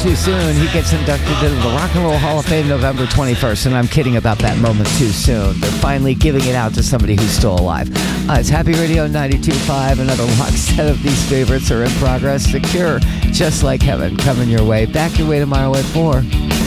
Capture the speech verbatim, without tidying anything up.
too soon. He gets inducted into the Rock and Roll Hall of Fame November twenty-first, and I'm kidding about that moment too soon. They're finally giving it out to somebody who's still alive. Uh, it's Happy Radio ninety-two point five. Another lock set of these favorites are in progress. The Cure, Just Like Heaven, coming your way. Back your way tomorrow at four.